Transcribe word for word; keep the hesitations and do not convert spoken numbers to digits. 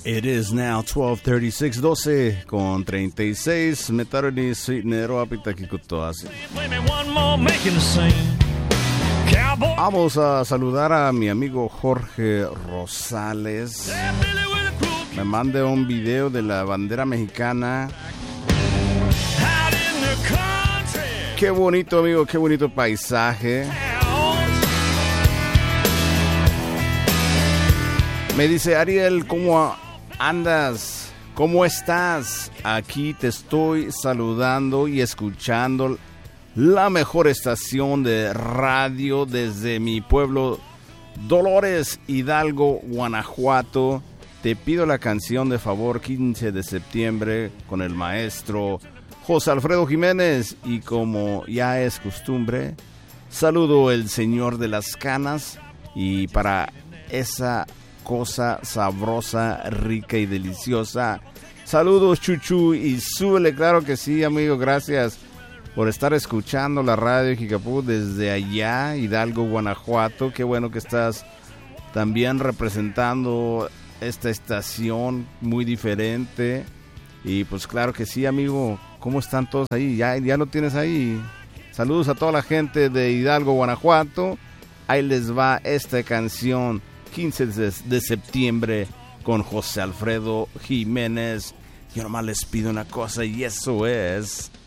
It is now twelve thirty-six, doce con treinta y seis. Metaroni Nero Apitakikutoasi. Vamos a saludar a mi amigo Jorge Rosales. Me manda un video de la bandera mexicana. Qué bonito, amigo, qué bonito paisaje. Me dice, Ariel, ¿cómo andas? ¿Cómo estás? Aquí te estoy saludando y escuchando la mejor estación de radio desde mi pueblo Dolores, Hidalgo, Guanajuato. Te pido la canción de favor, quince de septiembre, con el maestro José Alfredo Jiménez. Y como ya es costumbre, saludo el señor de las canas. Y para esa cosa sabrosa, rica y deliciosa, saludos Chuchu y súbele. Claro que sí, amigo, gracias por estar escuchando la radio Jicapú desde allá, Hidalgo, Guanajuato. Qué bueno que estás también representando esta estación muy diferente. Y pues claro que sí, amigo, ¿cómo están todos ahí? Ya, ya lo tienes ahí. Saludos a toda la gente de Hidalgo, Guanajuato. Ahí les va esta canción, quince de septiembre, con José Alfredo Jiménez. Yo nomás les pido una cosa y eso es...